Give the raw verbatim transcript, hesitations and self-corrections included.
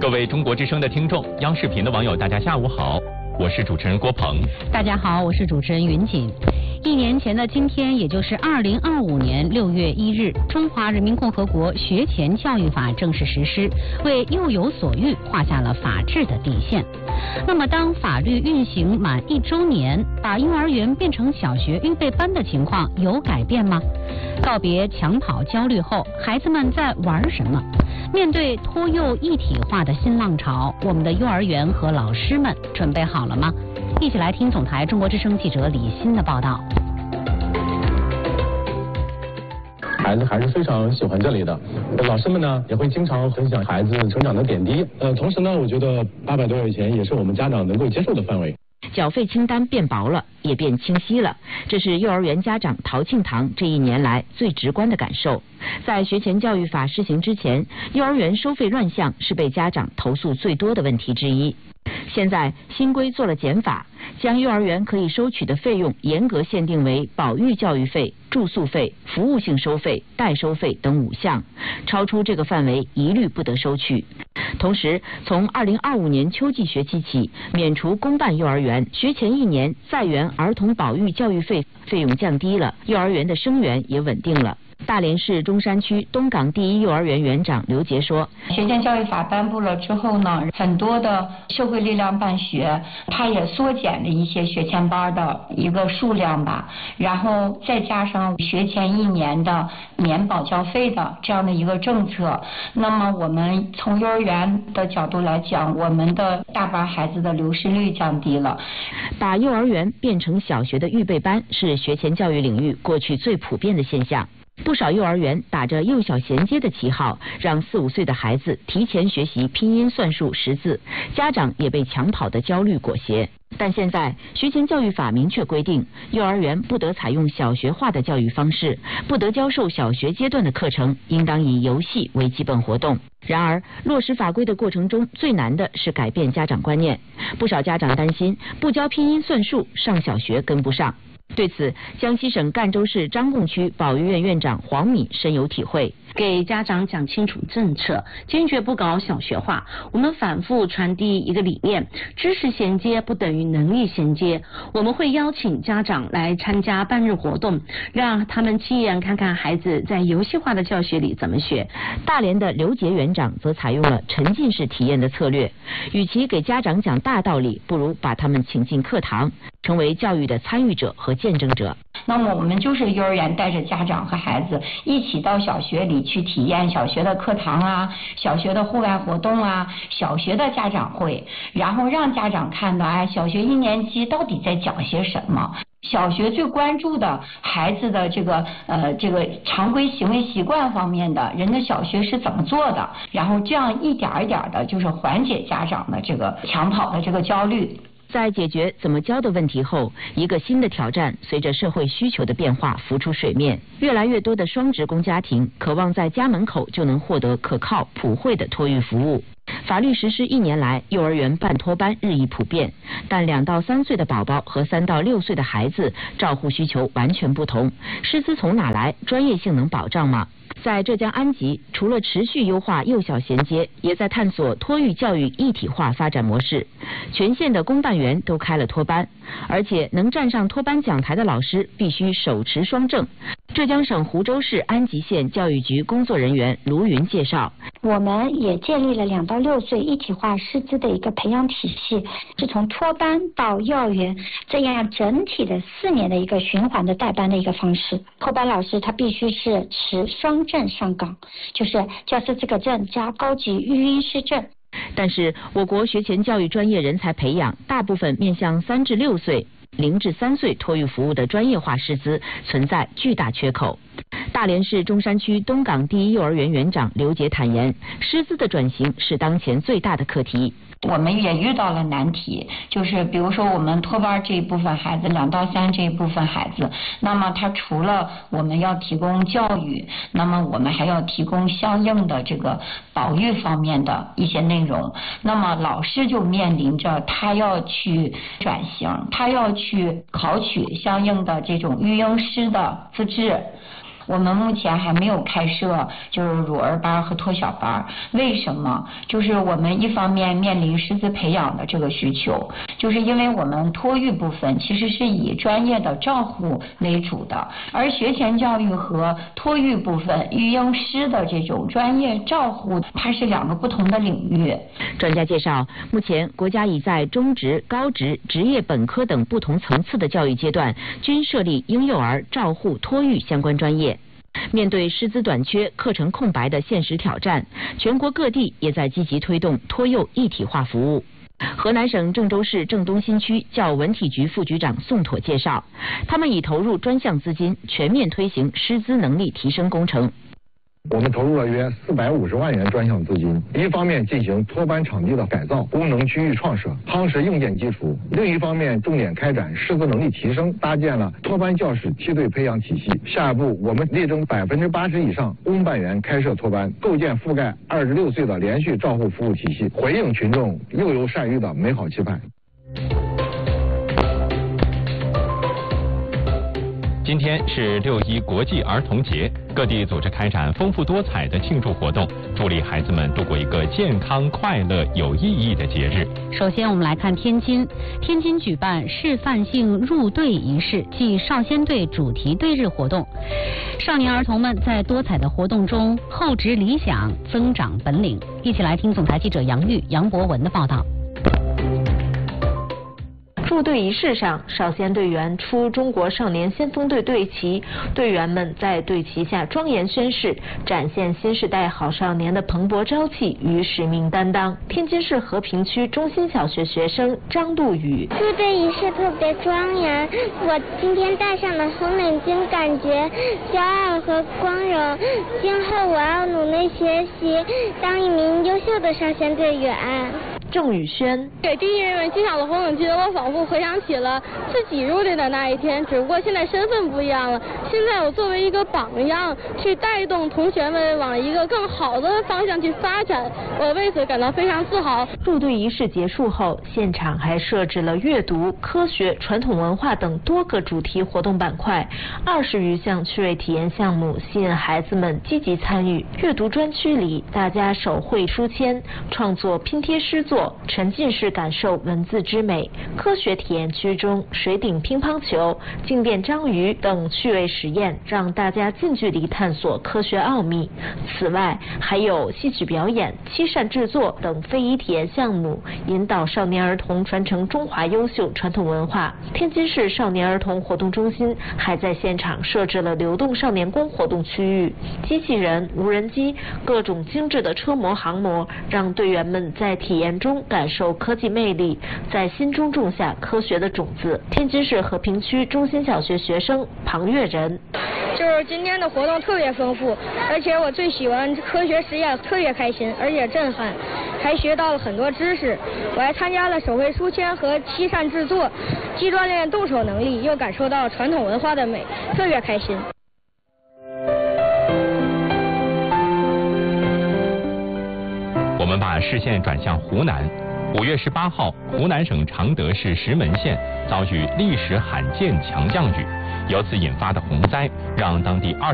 各位中国之声的听众，央视频的网友，大家下午好，我是主持人郭鹏。 大家好，我是主持人云锦。一年前的今天，也就是二零二五年六月一日，中华人民共和国学前教育法正式实施，为幼有所育画下了法治的底线。那么，当法律运行满一周年，把幼儿园变成小学预备班的情况有改变吗？告别抢跑焦虑后，孩子们在玩什么？面对托幼一体化的新浪潮，我们的幼儿园和老师们准备好了吗？一起来听总台中国之声记者李欣的报道。 孩子还是非常喜欢这里的，老师们呢也会经常分享孩子成长的点滴。呃，同时呢，我觉得八百多块钱也是我们家长能够接受的范围。 缴费清单变薄了，也变清晰了，这是幼儿园家长陶庆堂这一年来最直观的感受。在学前教育法施行之前，幼儿园收费乱象是被家长投诉最多的问题之一。现在新规做了减法，将幼儿园可以收取的费用严格限定为保育教育费、住宿费、服务性收费、代收费等五项，超出这个范围一律不得收取。同时，从二零二五年秋季学期起，免除公办幼儿园学前一年在园儿童保育教育费费用降低了，幼儿园的生源也稳定了。大连市中山区东港第一幼儿园园长刘杰说， 学前教育法颁布了之后呢，很多的社会力量办学，它也缩减了一些学前班的一个数量吧，然后再加上学前一年的免保教费的这样的一个政策，那么我们从幼儿园的角度来讲，我们的大班孩子的流失率降低了。 把幼儿园变成小学的预备班是学前教育领域过去最普遍的现象。不少幼儿园打着幼小衔接的旗号，让四五岁的孩子提前学习拼音、算术、识字，家长也被抢跑的焦虑裹挟。但现在学前教育法明确规定，幼儿园不得采用小学化的教育方式，不得教授小学阶段的课程，应当以游戏为基本活动。然而，落实法规的过程中，最难的是改变家长观念。不少家长担心，不教拼音算术，上小学跟不上。对此，江西省赣州市张贡区保育院院长黄敏深有体会。 给家长讲清楚政策，坚决不搞小学化。我们反复传递一个理念：知识衔接不等于能力衔接。我们会邀请家长来参加半日活动，让他们亲眼看看孩子在游戏化的教学里怎么学。 大连的刘杰园长则采用了沉浸式体验的策略，与其给家长讲大道理，不如把他们请进课堂，成为教育的参与者和见证者。 那么我们就是幼儿园带着家长和孩子一起到小学里去体验小学的课堂啊，小学的户外活动啊，小学的家长会，然后让家长看到，哎，小学一年级到底在讲些什么。小学最关注的孩子的这个呃这个常规行为习惯方面的，人的小学是怎么做的，然后这样一点一点的，就是缓解家长的这个抢跑的这个焦虑。 在解决怎么教的问题后，一个新的挑战随着社会需求的变化浮出水面。越来越多的双职工家庭渴望在家门口就能获得可靠普惠的托育服务。法律实施一年来，幼儿园办托班日益普遍，但两到三岁的宝宝和三到六岁的孩子照护需求完全不同，师资从哪来？专业性能保障吗？在浙江安吉，除了持续优化幼小衔接，也在探索托育教育一体化发展模式。全县的公办园都开了托班，而且能站上托班讲台的老师必须手持双证。浙江省湖州市安吉县教育局工作人员卢云介绍， 我们也建立了两到六岁一体化师资的一个培养体系，是从托班到幼儿园这样整体的四年的一个循环的带班的一个方式。托班老师他必须是持双证上岗，就是教师资格证加高级育婴师证。 但是我国学前教育专业人才培养大部分面向三至六岁、零至三岁托育服务的专业化师资存在巨大缺口。大连市中山区东港第一幼儿园园长刘杰坦言，师资的转型是当前最大的课题。 我们也遇到了难题，就是比如说我们托班这一部分孩子，两到三这一部分孩子，那么他除了我们要提供教育，那么我们还要提供相应的这个保育方面的一些内容。那么老师就面临着他要去转型，他要去考取相应的这种育婴师的资质。 我们目前还没有开设就是乳儿班和托小班。为什么？就是我们一方面面临师资培养的这个需求，就是因为我们托育部分其实是以专业的照护为主的，而学前教育和托育部分育婴师的这种专业照护，它是两个不同的领域。 专家介绍，目前国家已在中职、高职、职业本科等不同层次的教育阶段均设立婴幼儿照护托育相关专业。面对师资短缺、课程空白的现实挑战，全国各地也在积极推动托幼一体化服务。河南省郑州市郑东新区教文体局副局长宋妥介绍，他们已投入专项资金，全面推行师资能力提升工程。 我们投入了约四百五十万元专项资金，一方面进行托班场地的改造、功能区域创设，夯实硬件基础；另一方面重点开展师资能力提升，搭建了托班教师梯队培养体系。下一步，我们力争百分之八十以上公办园开设托班，构建覆盖二十六岁的连续照护服务体系，回应群众幼幼善育的美好期盼。 今天是六一国际儿童节，各地组织开展丰富多彩的庆祝活动，助力孩子们度过一个健康、快乐、有意义的节日。 首先，我们来看天津，天津举办示范性入队仪式暨少先队主题队日活动，少年儿童们在多彩的活动中厚植理想，增长本领。一起来听总台记者杨玉、杨博文的报道。 入队仪式上，少先队员出中国少年先锋队队旗，队员们在队旗下庄严宣誓，展现新时代好少年的蓬勃朝气与使命担当。天津市和平区中心小学学生张杜宇： 入队仪式特别庄严，我今天戴上了红领巾，感觉骄傲和光荣。今后我要努力学习，当一名优秀的少先队员。 郑宇轩： 给第一人们系上了红领巾，我仿佛回想起了自己入队的那一天，只不过现在身份不一样了。现在我作为一个榜样，去带动同学们往一个更好的方向去发展，我为此感到非常自豪。 入队仪式结束后，现场还设置了阅读、科学、传统文化等多个主题活动板块，二十余项趣味体验项目吸引孩子们积极参与。阅读专区里，大家手绘书签，创作拼贴诗作，沉浸式感受文字之美。科学体验区中，水顶乒乓球、静电章鱼等趣味实验，让大家近距离探索科学奥秘。此外，还有戏曲表演、漆扇制作等非遗体验项目，引导少年儿童传承中华优秀传统文化。天津市少年儿童活动中心还在现场设置了流动少年宫活动区域，机器人、无人机、各种精致的车模、航模，让队员们在体验中感受科技魅力，在心中种下科学的种子。天津市和平区中心小学学生庞月仁： 就是今天的活动特别丰富，而且我最喜欢科学实验，特别开心，而且震撼，还学到了很多知识。我还参加了手绘书签和漆扇制作，既锻炼动手能力，又感受到传统文化的美，特别开心。 我们把视线转向湖南。五月十八号，湖南省常德市石门县遭遇历史罕见强降雨，由此引发的洪灾，让当地二